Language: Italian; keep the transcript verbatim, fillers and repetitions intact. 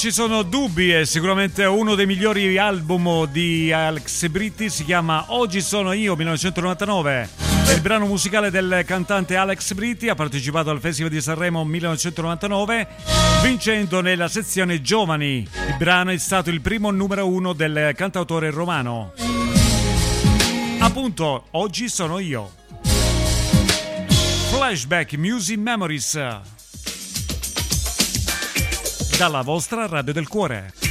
ci sono dubbi, è sicuramente uno dei migliori album di Alex Britti, si chiama Oggi sono io, millenovecentonovantanove. È il brano musicale del cantante Alex Britti, ha partecipato al Festival di Sanremo millenovecentonovantanove, vincendo nella sezione giovani. Il brano è stato il primo numero uno del cantautore romano. Appunto, Oggi sono io. Flashback Music Memories. Dalla vostra radio del cuore.